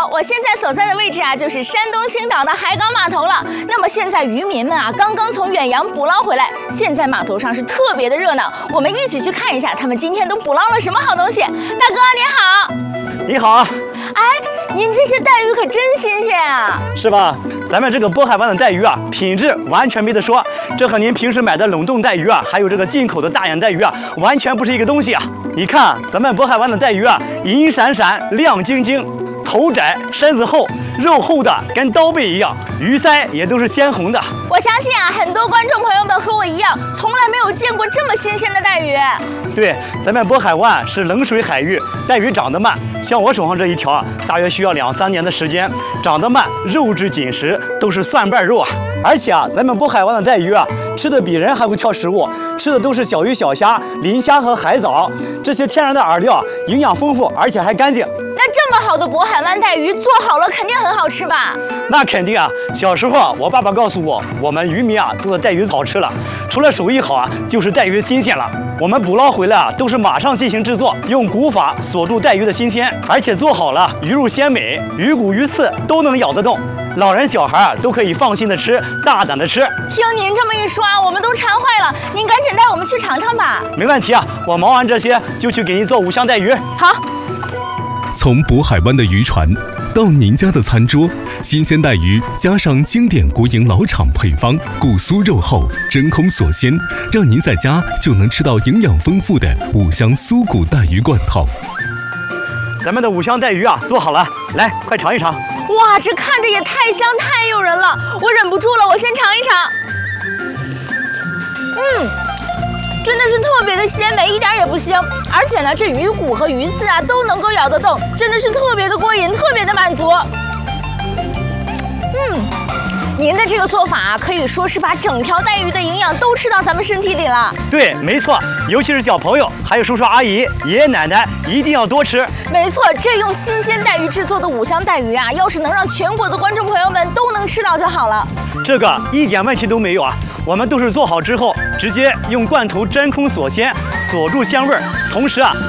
好，我现在所在的位置啊，就是山东青岛的海港码头了。那么现在渔民们啊，刚刚从远洋捕捞回来，现在码头上是特别的热闹。我们一起去看一下，他们今天都捕捞了什么好东西。大哥你好， 你好。 哎，您这些带鱼可真新鲜啊！ 是吧？咱们这个渤海湾的带鱼啊，品质完全没得说。这和您平时买的冷冻带鱼啊，还有这个进口的大眼带鱼啊，完全不是一个东西啊。你看咱们渤海湾的带鱼啊，银闪闪、亮晶晶，头窄身子厚，肉厚的跟刀背一样，鱼鳃也都是鲜红的。 我相信啊，很多观众朋友们和我一样，从来没有见过这么新鲜的带鱼。 对，咱们渤海湾是冷水海域，带鱼长得慢，像我手上这一条啊，大约需要2、3年的时间。长得慢，肉质紧实，都是蒜瓣肉啊。而且啊，咱们渤海湾的带鱼啊，吃的比人还会挑食物，吃的都是小鱼小虾、磷虾和海藻，这些天然的饵料，营养丰富，而且还干净。 那这么好的渤海湾带鱼做好了，肯定很好吃吧？ 那肯定啊！小时候啊，我爸爸告诉我，我们渔民啊做的带鱼好吃了，除了手艺好啊，就是带鱼新鲜了。我们捕捞回来啊，都是马上进行制作，用骨法锁住带鱼的新鲜，而且做好了，鱼肉鲜美，鱼骨鱼刺都能咬得动，老人小孩啊都可以放心的吃，大胆的吃。 听您这么一说啊，我们都馋坏了，您赶紧带我们去尝尝吧。 没问题啊，我忙完这些就去给您做5香带鱼。 好。 从渤海湾的渔船到您家的餐桌，新鲜带鱼加上经典国营老厂配方，骨酥肉厚，真空锁鲜，让您在家就能吃到营养丰富的5香酥骨带鱼罐头。 咱们的5香带鱼啊做好了，来，快尝一尝。 哇，这看着也太香太诱人了，我忍不住了，我先尝一尝。真的是特别的鲜美，一点也不腥，而且呢，这鱼骨和鱼刺啊都能够咬得动，真的是特别的过瘾，特别的满足。您的这个做法啊，可以说是把整条带鱼的营养都吃到咱们身体里了。 对，没错，尤其是小朋友，还有叔叔阿姨、爷爷奶奶，一定要多吃。 没错，这用新鲜带鱼制作的5香带鱼啊，要是能让全国的观众朋友们都能吃到就好了。 这个一点问题都没有啊，我们都是做好之后，直接用罐头真空锁鲜，锁住鲜味儿，同时啊。